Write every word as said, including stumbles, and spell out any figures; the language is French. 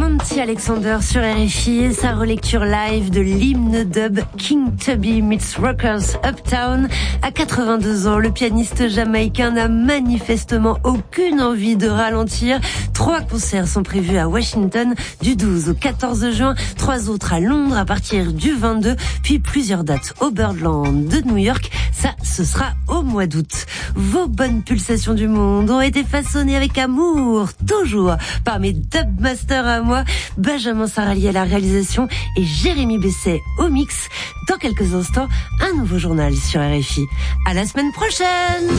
Monty Alexander sur R F I et sa relecture live de l'hymne dub King Tubby meets Rockers Uptown. À quatre-vingt-deux ans, le pianiste jamaïcain n'a manifestement aucune envie de ralentir. Trois concerts sont prévus à Washington du douze au quatorze juin, trois autres à Londres à partir du vingt-deux, puis plusieurs dates au Birdland de New York. Ça, ce sera au mois d'août. Vos bonnes pulsations du monde ont été façonnées avec amour, toujours, par mes dubmasters à moi, Benjamin Sarali à la réalisation et Jérémy Besset au mix. Dans quelques instants, un nouveau journal sur R F I. À la semaine prochaine!